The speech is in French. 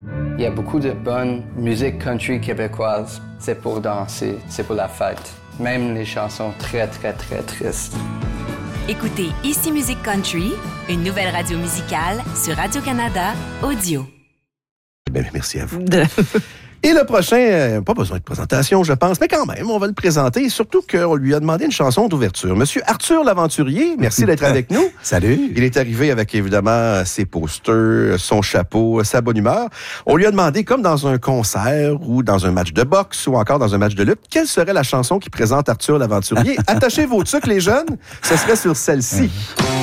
Il y a beaucoup de bonne musique country québécoise. C'est pour danser, c'est pour la fête. Même les chansons très, très, très tristes. Écoutez Ici Musique Country, une nouvelle radio musicale sur Radio-Canada Audio. Bien, merci à vous. Et le prochain, pas besoin de présentation, je pense, mais quand même, on va le présenter, surtout qu'on lui a demandé une chanson d'ouverture. Monsieur Arthur L'Aventurier, merci d'être avec nous. Salut. Il est arrivé avec, évidemment, ses posters, son chapeau, sa bonne humeur. On lui a demandé, comme dans un concert ou dans un match de boxe ou encore dans un match de lutte, quelle serait la chanson qui présente Arthur L'Aventurier? Attachez vos trucs, les jeunes, ce serait sur celle-ci.